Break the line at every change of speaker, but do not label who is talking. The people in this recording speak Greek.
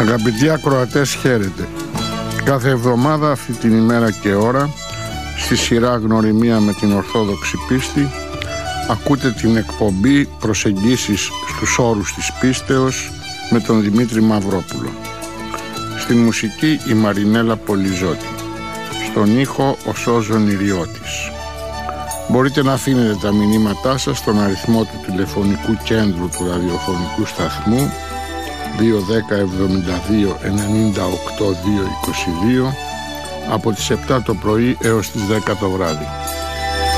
Αγαπητοί ακροατές, χαίρετε. Κάθε εβδομάδα αυτή την ημέρα και ώρα, στη σειρά Γνωριμία με την Ορθόδοξη Πίστη, ακούτε την εκπομπή Προσεγγίσεις στους όρους της πίστεως με τον Δημήτρη Μαυρόπουλο. Στην μουσική η Μαρινέλα Πολυζώτη. Στον ήχο ο Σώζον Ιριώτης. Μπορείτε να αφήνετε τα μηνύματά σας στον αριθμό του τηλεφωνικού κέντρου του ραδιοφωνικού σταθμού 210 72 98 222 από τις 7 το πρωί έως τις 10 το βράδυ.